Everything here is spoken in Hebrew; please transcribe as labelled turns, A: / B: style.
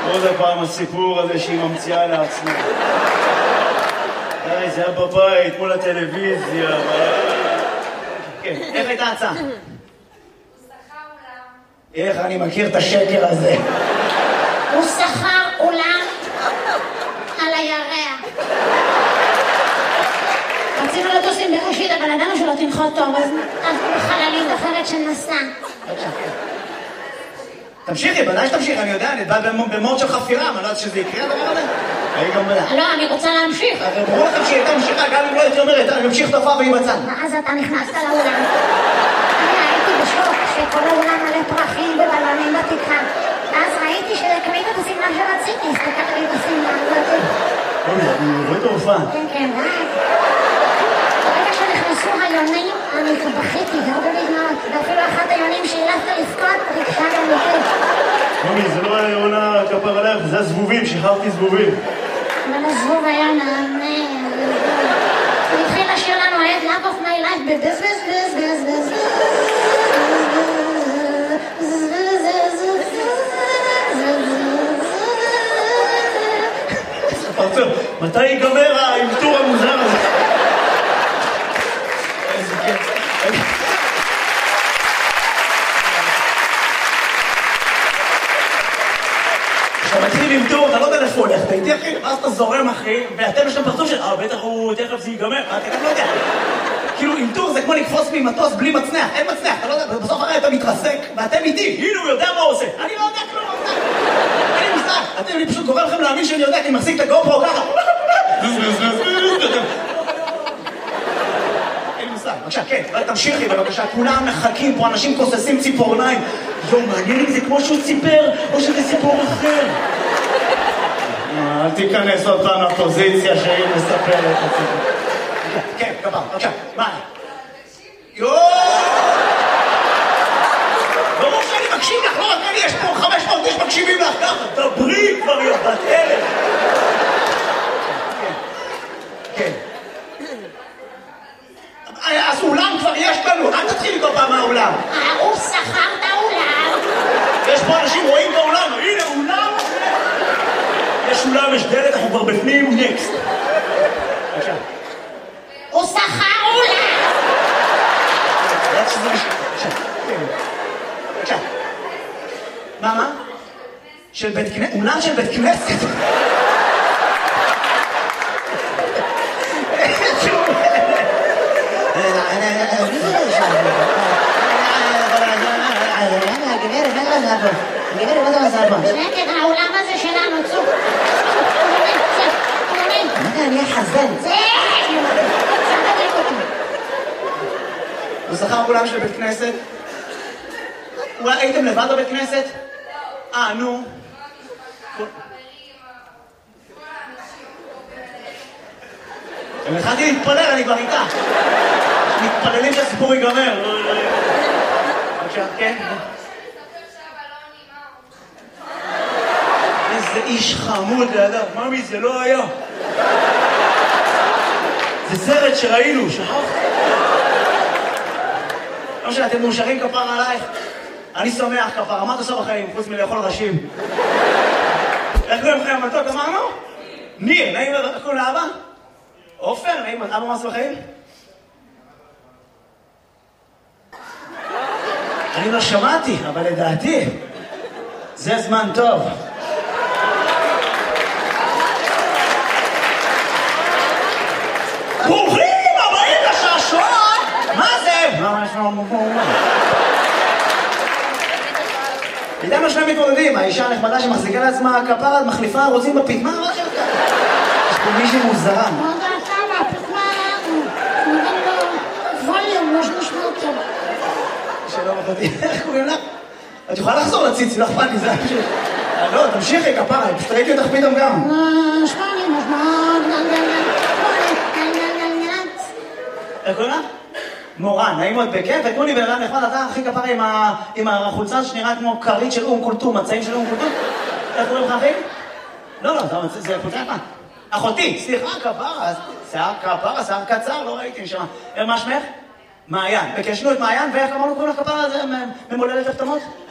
A: עוד הפעם הסיפור הזה שהיא ממציאה לעצמה. די, זה היה בבית, מול הטלוויזיה. כן, איך הייתה הצעה?
B: הוא שכר אולם.
A: איך אני מכיר את השקר הזה?
B: הוא שכר אולם על הירח. רצינו לטוס עם בראשית, אבל ידענו שלא תנחות טוב, אז חללית אחרת שנסע.
A: תמשיכי, בוודאי שתמשיכי, אני יודע, אני בא במוד של חפירה, אני לא יודעת שזה יקרה הדבר הזה.
B: לא, אני רוצה להמשיך.
A: אבל ברור לכם שהיא הייתה ממשיכה, גם אם לא הייתי אומרת, אני ממשיך תופעה והיא בצד.
B: ואז אתה נכנסת לאולם. אני הייתי בשוק שכל האולם מלא פרחים ובלונים בתקרה. ואז ראיתי שקנית את השמלה שרציתי, הסתכלתי בשמלה הזאת.
A: אני רואה את ההופעה.
B: כן, כן, ברגע שנכנסו היונים, אני בכיתי, והרבה בזמנות, ואפילו אחת היונים שהילפת לבכות, ריגשה גם אותי.
A: מומי, זה לא היה עונה כפר עליך, זה הזבובים, שחררתי זבובים.
B: אבל הזבוב היה נענה. הוא התחיל לשיר לנו את Love of my life בבז בז בז בז בז
A: פרצוף, מתי ייגמר האלתור המוזר הזה? איזה כיף. כשאתה מתחיל עם טור, אתה לא יודע איפה הולך, אתה איתי אחי, ואז אתה זורם אחי, ואתם יש שם פרצוף של, בטח הוא תכף זה ייגמר, אתה גם לא יודע. כאילו עם טור זה כמו לקפוץ ממטוס בלי מצנח, אין מצנח, אתה לא יודע, בסוף הרי אתה מתרסק, ואתם איתי, הנה הוא יודע מה הוא עושה. אני לא יודע כלום, אין לי מושג. אני פשוט גורם לכם להאמין שאני יודע, כי אני מחזיק את הגופרו ככה. בבקשה, כן, תמשיכי בבקשה, כולם מחכים פה, אנשים כוססים ציפורניים. מעניין אם זה כמו שהוא ציפר, או שזה סיפור אחר. אל תיכנס עוד פעם לפוזיציה שהיא מספרת את הסיפור. כן, גבר, בבקשה, מה? יואו! ברור שאני מקשיב לך, לא רק אני, יש פה 500 איש מקשיבים לך ככה. דברי כבר בת אלף. כן. אז אולם כבר יש לנו, אל תתחיל איתו פעם מהאולם.
B: הוא שכר את האולם.
A: יש פה אנשים רואים באולם, הנה אולם. יש אולם, יש דלת, אנחנו כבר בפנים, נקסט. בבקשה.
B: הוא שכר אולם.
A: בבקשה. מה? של בית כנסת? אולם של בית כנסת?
B: שקט, העולם הזה שלנו, צוק.
A: אני אחזן. הוא שכר אולם של בית כנסת? אולי הייתם לבד בבית כנסת? נו. אני התחלתי להתפלל, אני כבר איתה. מתפללים שהסיפור ייגמר. בבקשה, כן? איזה איש חמוד לידיו. ממי, זה לא היה. זה סרט שראינו, שכחת? לא משנה, אתם מאושרים כפר עלייך? אני שמח כפר, מה אתה עושה בחיים? חוץ מלאכול ראשים. איך קוראים לכם המתוק? אמרנו? ניר, נעים איך קוראים לאבא? עופר, נעים, אבא מה עושה בחיים? אני לא שמעתי, אבל לדעתי זה זמן טוב. ברוכים הבאים לשעשועון! מה זה? מה יש לנו מפורמה? איתם השני מתמודדים, האישה הנחמדה שמחזיקה לעצמה כפרה, מחליפה רוצים בפית. מה שלך? יש פה מישהי מוזרה.
B: מה דעתה מהפתמה? נותן לו ווליום, לא שנשמע אותו.
A: שלום אחותי, איך קוראים לך? את יכולה לחזור לציצי, לא אכפת לי, זה פשוט... לא, תמשיכי כפרה, פשוט ראיתי אותך פתאום גם. איך קוראים לך? מורן, נעים מאוד בכיף, ותנו לי בן אדם נחמד, אתה הכי כפרה עם החולצה שנראה כמו כרית של אום קולטום, מצעים של אום קולטום. איך קוראים לך אחי? לא, זה חולצה יפה. אחותי, סליחה, כפרה, שיער כפרה, שיער קצר, לא ראיתי נשמע. מה שמך? מעיין, בקשנו את מעיין, ואיך אמרנו קוראים לך כפרה הזה ממולדת הפתמות?